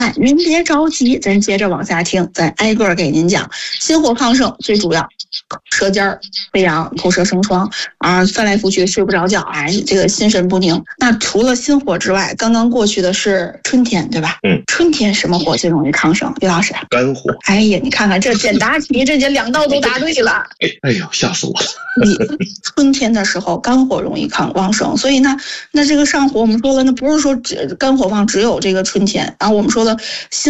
哎，您别着急，咱接着往下听，咱挨个给您讲。心火亢盛最主要，舌尖飞扬，口舌生疮啊，翻来覆去睡不着觉，哎，这个心神不宁。那除了心火之外，刚刚过去的是春天，对吧？春天什么火最容易亢盛？于老师， 肝火。 哎呀，你看看这简答题，这2道都答对了。 哎呦，吓死我了！ 春天的时候，肝火容易旺盛，所以那这个上火，我们说了，那不是说肝火旺只有这个春天，然后我们说的心